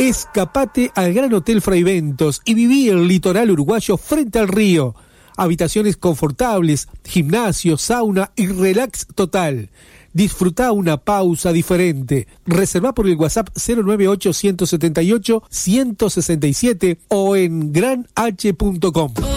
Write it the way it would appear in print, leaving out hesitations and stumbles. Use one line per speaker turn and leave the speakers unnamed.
Escapate al Gran Hotel Fraiventos y viví el litoral uruguayo frente al río. Habitaciones confortables, gimnasio, sauna y relax total. Disfrutá una pausa diferente. Reservá por el WhatsApp 098-178-167 o en granh.com.